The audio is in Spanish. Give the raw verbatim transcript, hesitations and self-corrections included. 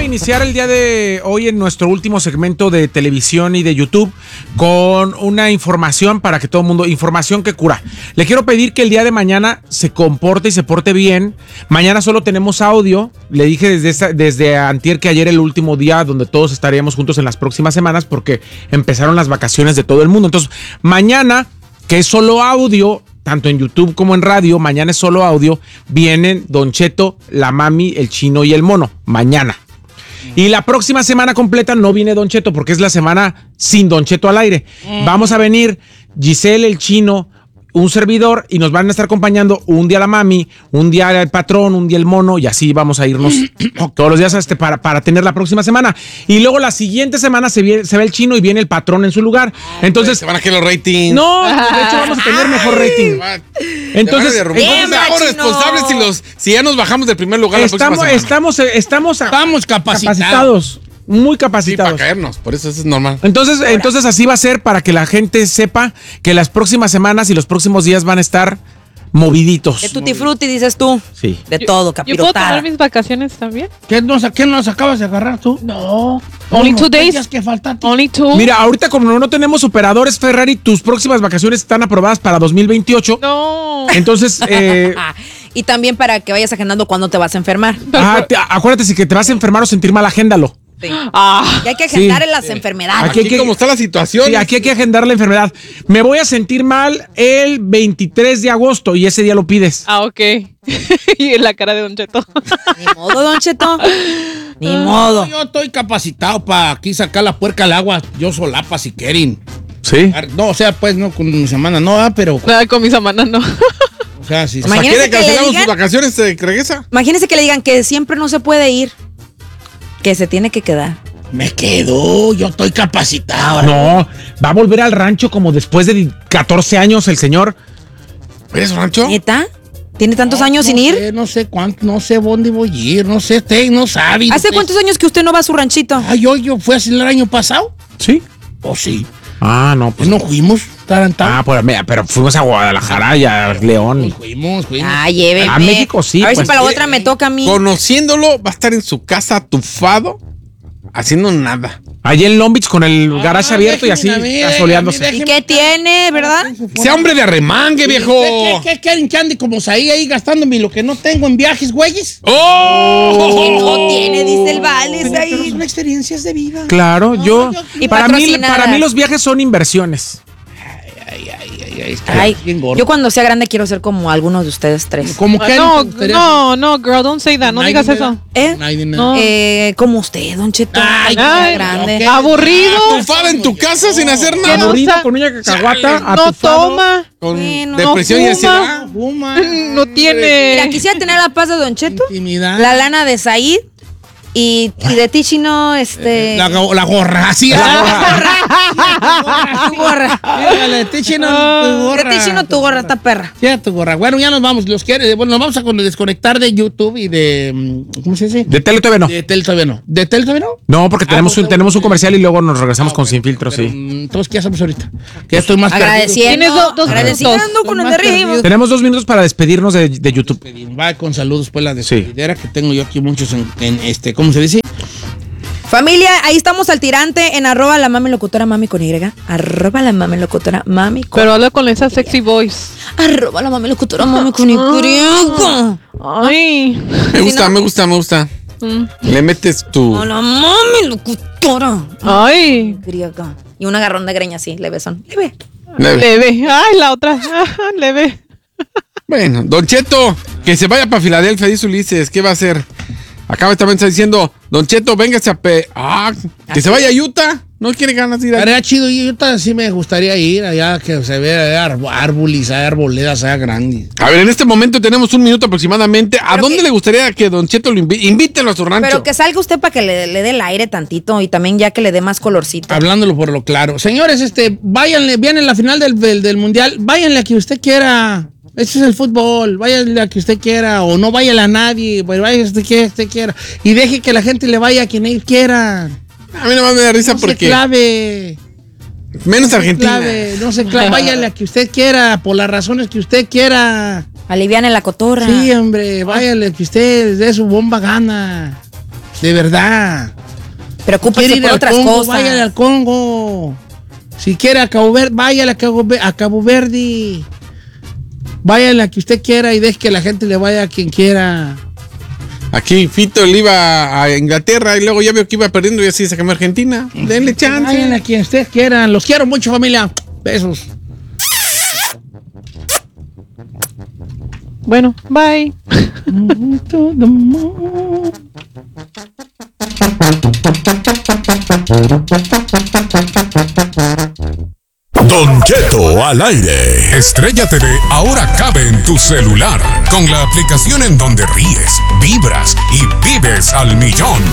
iniciar el día de hoy en nuestro último segmento de televisión y de YouTube con una información para que todo el mundo, información que cura. Le quiero pedir que el día de mañana se comporte y se porte bien. Mañana solo tenemos audio. Le dije desde, esta, desde antier que ayer el último día donde todos estaríamos juntos en las próximas semanas porque empezaron las vacaciones de todo el mundo. Entonces, mañana, que es solo audio, tanto en YouTube como en radio, mañana es solo audio, vienen Don Cheto, la Mami, el Chino y el Mono, mañana. Y la próxima semana completa no viene Don Cheto porque es la semana sin Don Cheto al aire. Vamos a venir Giselle, el Chino, un servidor y nos van a estar acompañando un día la Mami, un día el Patrón, un día el Mono y así vamos a irnos todos los días este, para, para tener la próxima semana. Y luego la siguiente semana se, viene, se ve el Chino y viene el Patrón en su lugar. Entonces se van a quedar los ratings. No, de hecho vamos a tener mejor rating. Entonces, entonces seamos responsables si, los, si ya nos bajamos del primer lugar estamos, la próxima semana. Estamos, estamos, estamos capacitados. capacitados. Muy capacitados. Sí, para caernos, por eso, eso es normal. Entonces, entonces así va a ser para que la gente sepa que las próximas semanas y los próximos días van a estar moviditos. De tutti frutti, dices tú. Sí. De todo, capirotada. ¿Yo puedo tomar mis vacaciones también? ¿Qué nos, ¿Qué nos acabas de agarrar tú? No. Only two days. Que faltan. Only two. Mira, ahorita como no tenemos operadores, Ferrari, tus próximas vacaciones están aprobadas para dos mil veintiocho. No. Entonces, eh, y también para que vayas agendando cuándo te vas a enfermar. ah, te, acuérdate, si que te vas a enfermar o sentir mal, agéndalo. Sí. Ah, y hay que agendar sí. en las enfermedades. Aquí, aquí como está la situación. Sí, aquí hay que agendar la enfermedad. Me voy a sentir mal el veintitrés de agosto y ese día lo pides. ah, ok. Y en la cara de Don Cheto. Ni modo, Don Cheto. Ni modo. Yo estoy capacitado para aquí sacar la puerca al agua. Yo solapa si quieren. Sí. No, o sea, pues no con mi semana, no, ah, pero. Nada, con mis semanas no. O sea, si. O sea, Imagínese ¿quiere que le cancelar digan- sus vacaciones? ¿Se regresa? Imagínense que le digan que siempre no se puede ir. Que se tiene que quedar. Me quedo, yo estoy capacitado. No, va a volver al rancho como después de catorce años el señor. ¿Es rancho? ¿Neta? ¿Tiene tantos No, años no sin ir? sé, no sé cuánto, no sé dónde voy a ir, no sé, usted no sabe. ¿Hace usted- cuántos años que usted no va a su ranchito? Ah, yo, yo fui así el año pasado. Sí. Oh, sí. Ah, no, Pues pues. no fuimos, tarantado. Ah, pues, mira, pero fuimos a Guadalajara y a León. Fuimos, fuimos. Ah, llévenme. A México sí, A ver pues. si para la otra me toca a mí. Conociéndolo, va a estar en su casa atufado, haciendo nada. Allí en Long Beach con el garage Ah, abierto y así, déjeme a mí, asoleándose. déjeme a ¿Y mí, qué tiene, verdad? Sea hombre de arremangue, viejo. ¿Qué, qué, qué quieren que ande como ahí, ahí gastándome lo que no tengo en viajes, güeyes? ¡Oh! No tiene, dice el Vales Pero ahí. son experiencias de vida. Claro, yo. yo- Y para, mí, patrocinadas. para mí los viajes son inversiones. Ay, ay, ay, ay, es que Ay, bien gordo. yo cuando sea grande quiero ser como algunos de ustedes tres. Como que No, no, no, girl, don't say that. No Nadie digas me eso. da. ¿Eh? Nadie me No. da. Eh, como usted, Don Cheto. Ay, Ay, ay, grande. ok. Aburrido. Atufado en tu casa sin hacer nada. no Aburrido sa- con una cacahuata. No atufado. toma. Con Bueno, depresión no y ansiedad. Ah, fuma. No tiene. Mira, quisiera tener la paz de Don Cheto, Intimidad. la lana de Said y, y de ti, Chino, este... La, go- la gorra, así. tu gorra. Dígale, de ti, Chino, tu gorra. De ti, Chino, tu gorra, esta perra. Sí, tu gorra. Bueno, ya nos vamos. Los quiere. Bueno, nos vamos a con- desconectar de YouTube y de. mm, ¿Cómo se dice? De tele todavía no. De Tel todavía no. ¿De Tel todavía no? No, porque tenemos, pues, un, tenemos un ok. comercial y luego nos regresamos Ah, con bueno, Sin Filtro, pero, sí. mm, Entonces, ¿qué hacemos ahorita? Que ya estoy más Agradeciendo, Tienes do- dos agradeciendo minutos. con el Más de arriba. perdido. Tenemos dos minutos para despedirnos de, de YouTube. perdido. Va con saludos, pues la Sí. despedidera que tengo yo aquí muchos en, en este. ¿Cómo se dice? Familia, ahí estamos al tirante en arroba la mami locutora mami con Y. Arroba la mami locutora mami con Pero habla con esa sexy voice. Arroba la mami locutora mami con Y. Ay. Me gusta, me gusta, me gusta. Le metes tu. Hola, mami locutora. Ay. Griega. Y un agarrón de greña así, leve son. Leve. Leve. Leve. Ay, la otra. Leve. Bueno, Don Cheto, que se vaya para Filadelfia, dice Ulises. ¿Qué va a hacer? Acaba también está diciendo, Don Cheto, véngase a pe... Ah, que se vaya a Utah. No quiere ganas de ir a... Estaría chido. Y yo también sí me gustaría ir allá, que se vea arb- árboles, hay arboledas, hay grandes. A ver, en este momento tenemos un minuto aproximadamente. ¿A Pero dónde que- le gustaría que Don Cheto lo invite? Invítelo a su rancho. Pero que salga usted para que le, le dé el aire tantito y también ya que le dé más colorcito. Hablándolo por lo claro. Señores, este, váyanle, viene la final del, del, del mundial, váyanle a que usted quiera. Eso es el fútbol, váyanle a que usted quiera, o no váyanle a nadie, pues vaya a usted que usted quiera. Y deje que la gente le vaya a quien él quiera. A mí nomás me da risa No se porque... clave. Menos Argentina. Clave, no se clave, váyanle a que usted quiera, por las razones que usted quiera. Aliviane la cotorra. Sí, hombre, váyanle a que usted dé su bomba gana. De verdad. Preocúpese Quiere ir por al otras Congo, cosas. váyale al Congo. Si quiere a Cabo Verde, váyale a Cabo, Ve- a Cabo Verde. Váyale a que usted quiera y deje que la gente le vaya a quien quiera. Aquí Fito le iba a Inglaterra y luego ya veo que iba perdiendo y así se cambió a Argentina. Denle chance. Váyanle a quien ustedes quieran. Los quiero mucho, familia. Besos. Bueno, bye. Don Cheto al aire. Estrella T V ahora cabe en tu celular con la aplicación en donde ríes, vibras y vives al millón.